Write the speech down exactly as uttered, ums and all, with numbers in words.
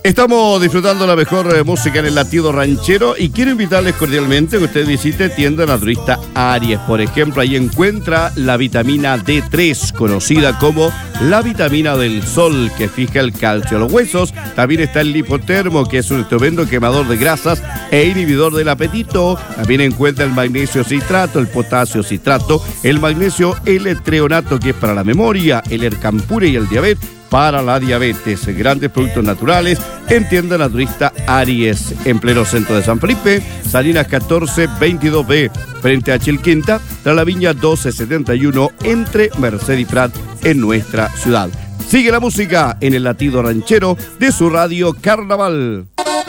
Estamos disfrutando la mejor eh, música en el latido ranchero y quiero invitarles cordialmente a que usted visite tienda naturista Aries. Por ejemplo, ahí encuentra la vitamina D tres, conocida como la vitamina del sol, que fija el calcio a los huesos. También está el lipotermo, que es un estupendo quemador de grasas e inhibidor del apetito. También encuentra el magnesio citrato, el potasio citrato, el magnesio L-treonato, que es para la memoria, el Ercampure y el diabetes, para la diabetes. Grandes productos naturales en tienda naturista Aries, en pleno centro de San Felipe, Salinas catorce veintidós B, frente a Chilquinta, tras la Viña doce setenta y uno, entre Merced y Prat, en nuestra ciudad. Sigue la música en el latido ranchero de su radio Carnaval.